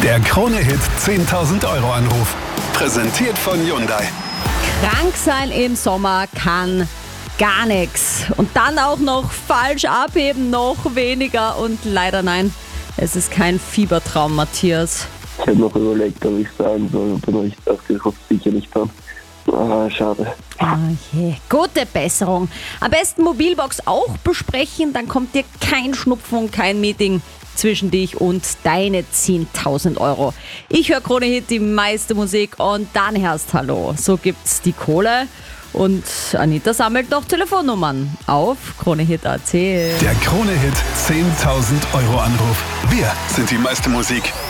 Der Krone-Hit 10.000 Euro Anruf. Präsentiert von Hyundai. Krank sein im Sommer kann gar nichts. Und dann auch noch falsch abheben, noch weniger. Und leider nein, es ist kein Fiebertraum, Matthias. Ich habe noch überlegt, ob ich sagen soll, aber ich dachte, ich hoffe sicher nicht dran. Schade. Ah je. Gute Besserung. Am besten Mobilbox auch besprechen, dann kommt dir kein Schnupfen und kein Meeting zwischen dich und deine 10.000 Euro. Ich höre Krone Hit, die meiste Musik, und dann hörst Hallo. So gibt's die Kohle. Und Anita sammelt noch Telefonnummern auf KroneHit.at. Der Krone-Hit 10.000 Euro Anruf. Wir sind die meiste Musik.